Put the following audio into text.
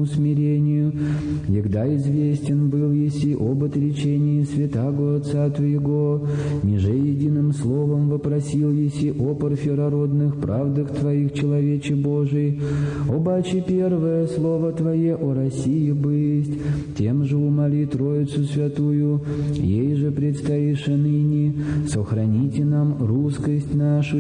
духовному смирению, егда известен был еси об отречении святаго Отца Твоего, ниже единым словом вопросил еси о парфирородных правдах Твоих, человече Божий, обаче первое слово Твое о России бысть, тем же умоли Троицу Святую, ей же предстоишь ныне, сохраните нам русскость нашу